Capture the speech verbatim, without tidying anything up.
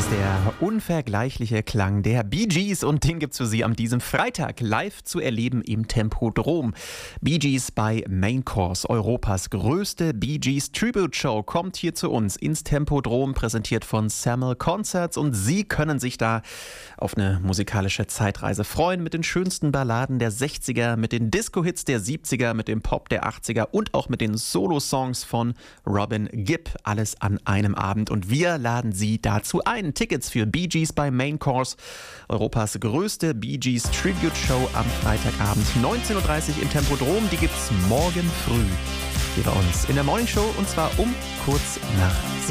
ist der unvergleichliche Klang der Bee Gees und den gibt's für Sie an diesem Freitag live zu erleben im Tempodrom. Bee Gees bei Main Course, Europas größte Bee Gees Tribute Show, kommt hier zu uns ins Tempodrom, präsentiert von Samel Concerts, und Sie können sich da auf eine musikalische Zeitreise freuen mit den schönsten Balladen der sechziger, mit den Disco-Hits der siebziger, mit dem Pop der achtziger und auch mit den Solo-Songs von Robin Gibb. Alles an einem Abend, und wir laden Sie dazu ein. Tickets für Bee Gees bei Main Course, Europas größte Bee Gees Tribute Show am Freitagabend neunzehn Uhr dreißig im Tempodrom. Die gibt's morgen früh hier bei uns in der Morning Show, und zwar um kurz nach sieben.